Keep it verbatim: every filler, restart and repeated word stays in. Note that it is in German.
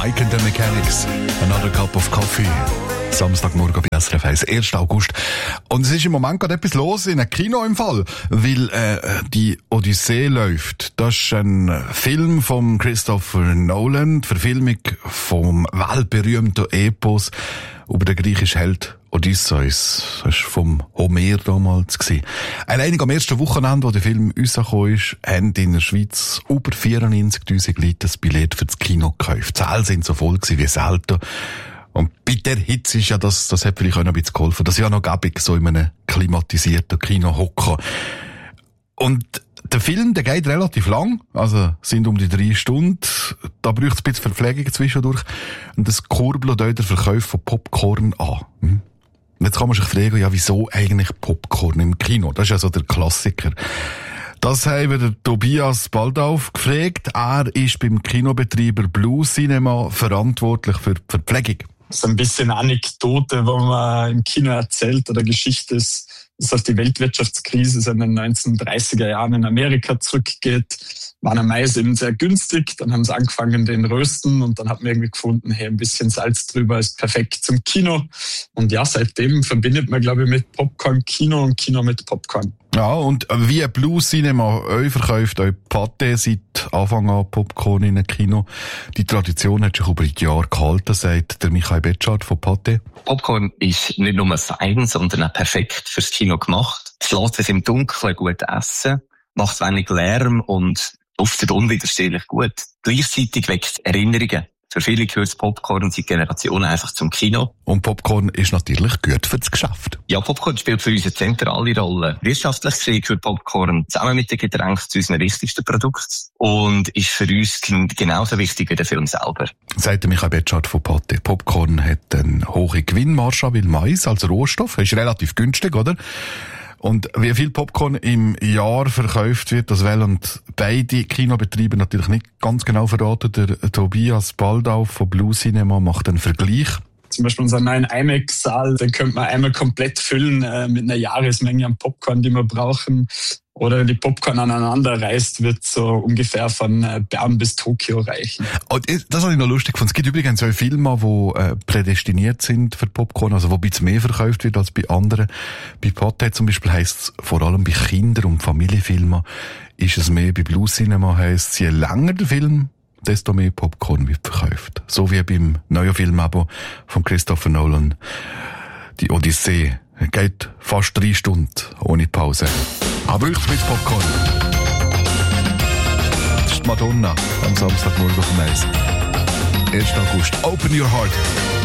Mike and the Mechanics, Another Cup of Coffee. Samstagmorgen bei S R F eins, ersten August. Und es ist im Moment gerade etwas los in einem Kino im Fall, weil äh, die Odyssee läuft. Das ist ein Film von Christopher Nolan, die Verfilmung vom weltberühmten Epos über den griechischen Held Odysseus. Das war vom Homer damals. Alleinig am ersten Wochenende, wo der Film rausgekommen ist, haben in der Schweiz über vierundneunzigtausend Leute das Billett für das Kino gekauft. Die Säle sind so voll gewesen wie selten. Und bei der Hitze ist ja das, das hat vielleicht auch noch ein bisschen geholfen. Das ist ja noch gäbig, so in einem klimatisierten Kino hocken. Und der Film, der geht relativ lang, also sind um die drei Stunden. Da braucht es ein bisschen Verpflegung zwischendurch. Und das kurbelt auch der Verkauf von Popcorn an. Hm? Und jetzt kann man sich fragen, ja, wieso eigentlich Popcorn im Kino? Das ist ja so der Klassiker. Das haben wir der Tobias Baldauf gefragt. Er ist beim Kinobetreiber Blue Cinema verantwortlich für die Verpflegung. So ein bisschen Anekdote, wo man im Kino erzählt oder Geschichte ist, dass auch die Weltwirtschaftskrise in den neunzehnhundertdreißiger Jahren in Amerika zurückgeht. War am Mais eben sehr günstig, dann haben sie angefangen den Rösten und dann hat man irgendwie gefunden, hey, ein bisschen Salz drüber ist perfekt zum Kino. Und ja, seitdem verbindet man, glaube ich, mit Popcorn Kino und Kino mit Popcorn. Ja, und wie Blue Cinema euch verkauft, euch Pathé seit Anfang an Popcorn in einem Kino. Die Tradition hat sich über die Jahre gehalten, sagt der Michael Betschart von Pathé. Popcorn ist nicht nur fein, sondern auch perfekt fürs Kino gemacht. Es lässt es im Dunkeln gut essen, macht wenig Lärm und duftet unwiderstehlich gut. Gleichzeitig weckt Erinnerungen. Für viele gehört Popcorn seit Generationen einfach zum Kino. Und Popcorn ist natürlich gut für das Geschäft. Ja, Popcorn spielt für uns eine zentrale Rolle. Wirtschaftlich gesehen gehört Popcorn zusammen mit den Getränken zu unseren wichtigsten Produkten und ist für uns genauso wichtig wie der Film selber. Sagt Michael Betschart von Pathé. Popcorn hat eine hohe Gewinnmarge, weil Mais als Rohstoff ist relativ günstig, oder? Und wie viel Popcorn im Jahr verkauft wird, das wollen beide Kinobetreiber natürlich nicht ganz genau verraten. Der Tobias Baldauf von Blue Cinema macht einen Vergleich. Zum Beispiel unseren neuen IMAX-Saal, den könnte man einmal komplett füllen äh, mit einer Jahresmenge an Popcorn, die wir brauchen. Oder die Popcorn aneinander reißt, wird so ungefähr von äh, Bern bis Tokio reichen. Und das habe ich noch lustig gefunden. Es gibt übrigens auch Filme, die äh, prädestiniert sind für Popcorn, also wo ein bisschen mehr verkauft wird als bei anderen. Bei Pathé zum Beispiel heisst es vor allem bei Kinder- und Familienfilmen ist es mehr. Bei Blue Cinema heisst es, je länger der Film, desto mehr Popcorn wird verkauft. So wie beim neuen Film aber von Christopher Nolan, die Odyssee. Geht fast drei Stunden ohne Pause. Aber ich mit Popcorn. Das ist Madonna am Samstagmorgen auf dem Eis. ersten August. Open your heart.